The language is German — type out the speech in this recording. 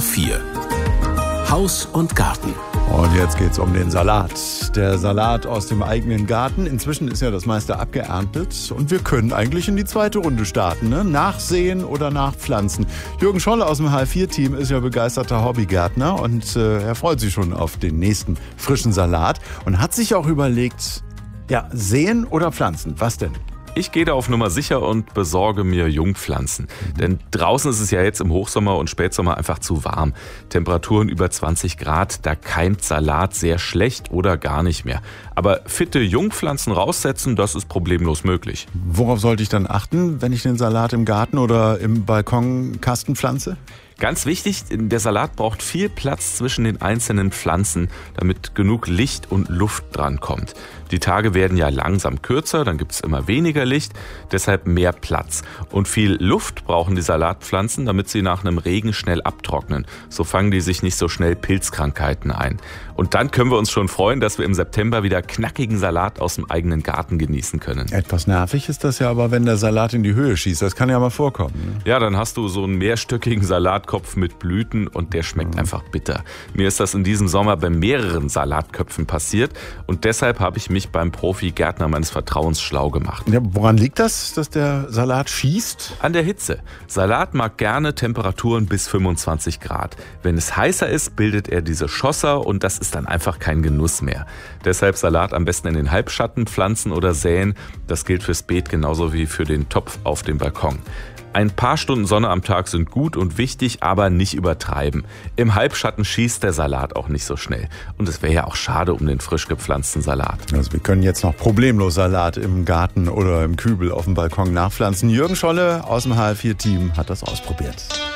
HR4. Haus und Garten. Und jetzt geht's um den Salat. Der Salat aus dem eigenen Garten. Inzwischen ist ja das meiste abgeerntet. Und wir können eigentlich in die zweite Runde starten. Ne? Nachsehen oder nachpflanzen. Jürgen Scholle aus dem HR4-Team ist ja begeisterter Hobbygärtner. Und er freut sich schon auf den nächsten frischen Salat. Und hat sich auch überlegt, ja, säen oder pflanzen? Was denn? Ich gehe da auf Nummer sicher und besorge mir Jungpflanzen. Denn draußen ist es ja jetzt im Hochsommer und Spätsommer einfach zu warm. Temperaturen über 20 Grad, da keimt Salat sehr schlecht oder gar nicht mehr. Aber fitte Jungpflanzen raussetzen, das ist problemlos möglich. Worauf sollte ich dann achten, wenn ich den Salat im Garten oder im Balkonkasten pflanze? Ganz wichtig, der Salat braucht viel Platz zwischen den einzelnen Pflanzen, damit genug Licht und Luft dran kommt. Die Tage werden ja langsam kürzer, dann gibt es immer weniger Licht, deshalb mehr Platz. Und viel Luft brauchen die Salatpflanzen, damit sie nach einem Regen schnell abtrocknen. So fangen die sich nicht so schnell Pilzkrankheiten ein. Und dann können wir uns schon freuen, dass wir im September wieder knackigen Salat aus dem eigenen Garten genießen können. Etwas nervig ist das ja aber, wenn der Salat in die Höhe schießt. Das kann ja mal vorkommen. Ne? Ja, dann hast du so einen mehrstöckigen Salatkopf mit Blüten und der schmeckt einfach bitter. Mir ist das in diesem Sommer bei mehreren Salatköpfen passiert und deshalb habe ich mich beim Profi-Gärtner meines Vertrauens schlau gemacht. Ja, woran liegt das, dass der Salat schießt? An der Hitze. Salat mag gerne Temperaturen bis 25 Grad. Wenn es heißer ist, bildet er diese Schlosser und das ist dann einfach kein Genuss mehr. Deshalb Salat am besten in den Halbschatten pflanzen oder säen. Das gilt fürs Beet genauso wie für den Topf auf dem Balkon. Ein paar Stunden Sonne am Tag sind gut und wichtig, aber nicht übertreiben. Im Halbschatten schießt der Salat auch nicht so schnell. Und es wäre ja auch schade um den frisch gepflanzten Salat. Also wir können jetzt noch problemlos Salat im Garten oder im Kübel auf dem Balkon nachpflanzen. Jürgen Scholle aus dem HR4-Team hat das ausprobiert.